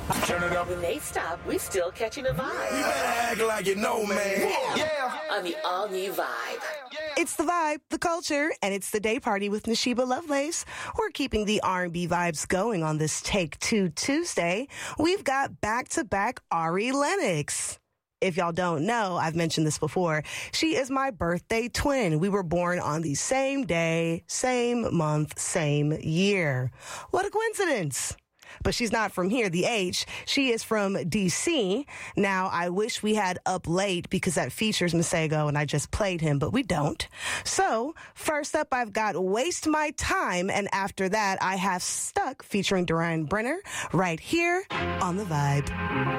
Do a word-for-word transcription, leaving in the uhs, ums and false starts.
Turn it up. When they stop, we still catching a vibe. You better act like you know, man. Yeah. On the all-new Vibe. It's the vibe, the culture, and it's the day party with Nashiba Lovelace. We're keeping the R and B vibes going on this Take Two Tuesday. We've got back-to-back Ari Lennox. If y'all don't know, I've mentioned this before, she is my birthday twin. We were born on the same day, same month, same year. What a coincidence. But she's not from here, the H. She is from D C. Now, I wish we had Up Late because that features Masego and I just played him, but we don't. So, first up, I've got Waste My Time, and after that, I have Stuck featuring Duran Brenner right here on The Vibe.